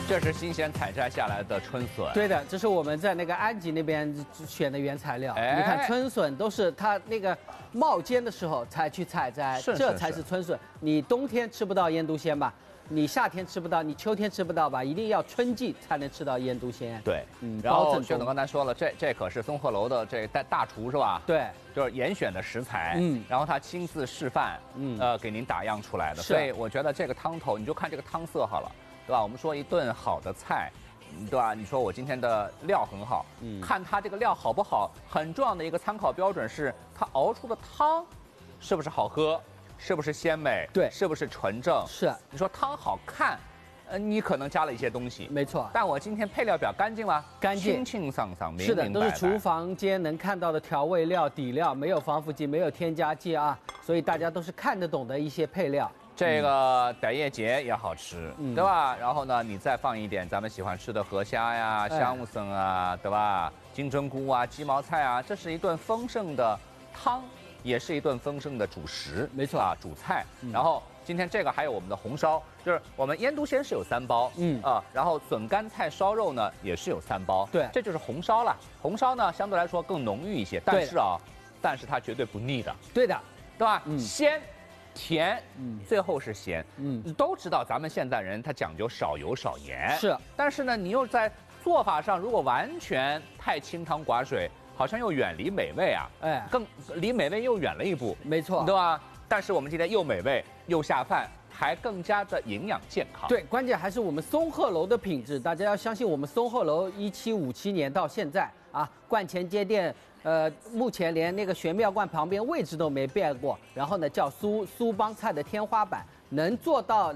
这是新鲜采摘下来的春笋。 对的，这是我们在那个安吉那边选的原材料。你看春笋都是它那个冒尖的时候才去采摘，这才是春笋。你冬天吃不到腌笃鲜吧？你夏天吃不到，你秋天吃不到吧？一定要春季才能吃到腌笃鲜。 对，然后薛总刚才说了，这可是松鹤楼的这大厨是吧？ 对， 就是严选的食材，然后他亲自示范，给您打样出来的。所以我觉得这个汤头，你就看这个汤色好了，对吧？我们说一顿好的菜，对吧？你说我今天的料很好，看它这个料好不好，很重要的一个参考标准是它熬出的汤是不是好喝。是不是鲜美？ 对， 是不是纯正？ 是。 你说汤好看，你可能加了一些东西， 没错。 但我今天配料表干净吗？ 干净， 清清爽爽，明明是的， 白白。 都是厨房间能看到的调味料、底料，没有防腐剂，没有添加剂啊，所以大家都是看得懂的一些配料。 这个傣叶结也好吃，对吧？然后呢，你再放一点咱们喜欢吃的河虾呀、香木笋啊，对吧？金针菇啊、鸡毛菜啊，这是一顿丰盛的汤。也是一顿丰盛的主食， 没错啊，主菜。然后今天这个还有我们的红烧，就是我们腌笃鲜是有3包，然后笋干菜烧肉呢也是有3包， 对， 这就是红烧了。红烧呢相对来说更浓郁一些，但是它绝对不腻的， 对的， 对吧？鲜。甜，最后是咸，都知道咱们现在人他讲究少油少盐， 是， 但是呢，你又在做法上如果完全太清汤寡水。好像又远离美味啊，更离美味又远了一步， 没错， 对吧？但是我们今天又美味又下饭，还更加的营养健康。 对，关键还是我们松鹤楼的品质，大家要相信我们松鹤楼1757年到现在啊，观前街店，目前连那个玄妙观旁边位置都没变过，然后呢叫苏帮菜的天花板。能做到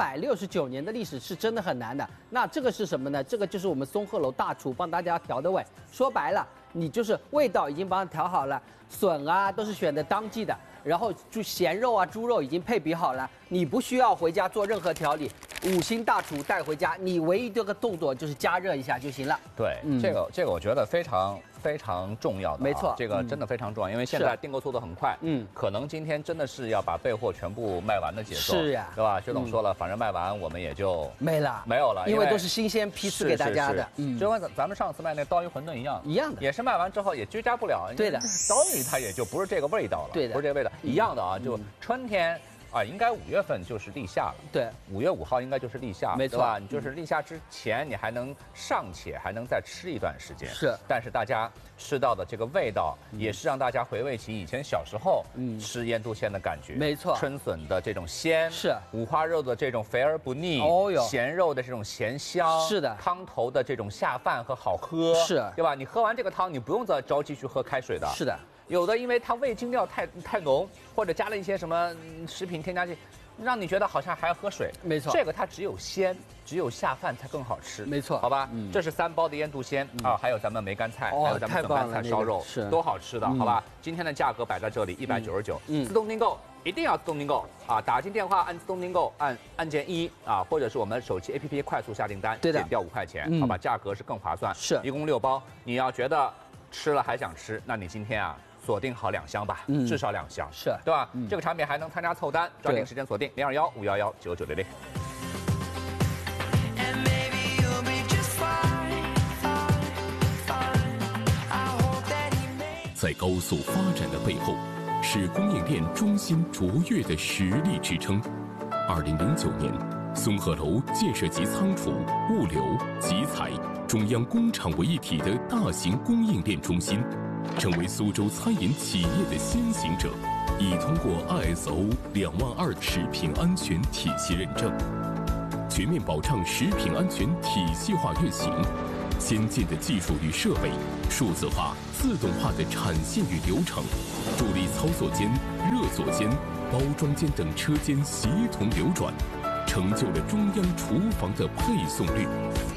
269年的历史是真的很难的。那这个是什么呢？这个就是我们松鹤楼大厨帮大家调的味。说白了，你就是味道已经帮他调好了，笋啊都是选的当季的，然后就咸肉啊、猪肉已经配比好了，你不需要回家做任何调理。5星大厨带回家，你唯一这个动作就是加热一下就行了。 对，这个我觉得非常重要的， 没错， 这个真的非常重要，因为现在订购速度很快，可能今天真的是要把备货全部卖完的节奏， 是呀， 对吧？薛总说了，反正卖完我们也就没有了，因为都是新鲜批次给大家的， 就跟咱们上次卖那刀鱼馄饨一样的，也是卖完之后也居家不了， 对的， 刀鱼它也就不是这个味道了， 对的， 不是这个味道，一样的啊，就春天。啊，应该5月份就是立夏了。 对 ，5月5号应该就是立夏， 没错， 对吧？你就是立夏之前，你还能尚且还能再吃一段时间。 是， 但是大家吃到的这个味道，也是让大家回味起以前小时候吃腌笃鲜的感觉。 没错， 春笋的这种鲜， 是五花肉的这种肥而不腻，咸肉的这种咸香， 是的， 汤头的这种下饭和好喝， 是， 对吧？你喝完这个汤，你不用再着急去喝开水的。 是的。 有的因为它味精料太浓，或者加了一些什么食品添加剂，让你觉得好像还要喝水。 没错， 这个它只有鲜，只有下饭才更好吃。 没错， 好吧，这是3包的腌笃鲜啊，还有咱们梅干菜，还有咱们笋干菜烧肉， 是都好吃的，好吧？今天的价格摆在这里199，自动订购一定要自动订购啊！打进电话按自动订购，按键1啊，或者是我们手机 APP 快速下订单，减掉5块钱，好吧？价格是更划算。 是， 一共6包，你要觉得吃了还想吃，那你今天啊。锁定好2箱吧，至少2箱， 是对吧？这个产品还能参加凑单，抓紧时间锁定021-511-9900。 在高速发展的背后，是供应链中心卓越的实力支撑。2009年，松鹤楼建设集仓储、物流、集采、中央工厂为一体的大型供应链中心。成为苏州餐饮企业的先行者，已通过 ISO 22000食品安全体系认证，全面保障食品安全体系化运行，先进的技术与设备，数字化、自动化的产线与流程，助力操作间、热作间、包装间等车间协同流转，成就了中央厨房的配送率。